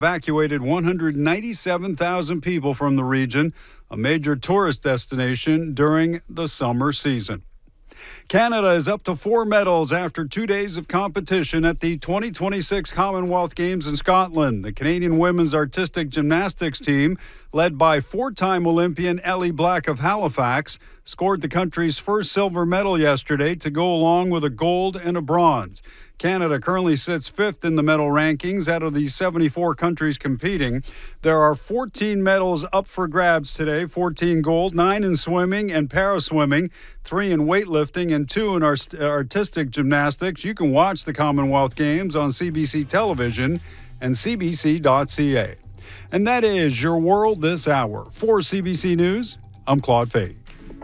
evacuated 197,000 people from the region, a major tourist destination during the summer season. Canada is up to 4 medals after 2 days of competition at the 2026 Commonwealth Games in Scotland. The Canadian women's artistic gymnastics team, led by 4-time Olympian Ellie Black of Halifax, scored the country's first silver medal yesterday to go along with a gold and a bronze. Canada currently sits 5th in the medal rankings out of the 74 countries competing. There are 14 medals up for grabs today, 14 gold, 9 in swimming and para-swimming, 3 in weightlifting, and 2 in artistic gymnastics. You can watch the Commonwealth Games on CBC television and cbc.ca. And that is your world this hour. For CBC News, I'm Claude Fay.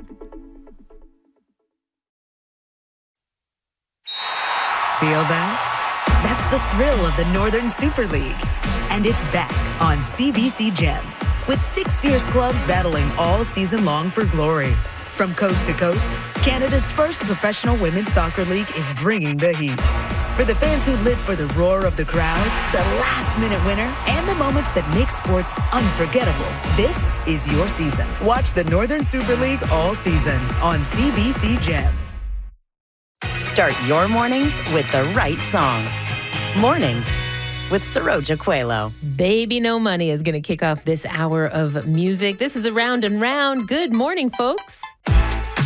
Feel that? That's the thrill of the Northern Super League. And it's back on CBC Gem, with 6 fierce clubs battling all season long for glory. From coast to coast, Canada's first professional women's soccer league is bringing the heat. For the fans who live for the roar of the crowd, the last-minute winner, and the moments that make sports unforgettable, this is your season. Watch the Northern Super League all season on CBC Gem. Start your mornings with the right song. Mornings with Saroja Coelho. Baby No Money is going to kick off this hour of music. This is Around and Round. Good morning, folks.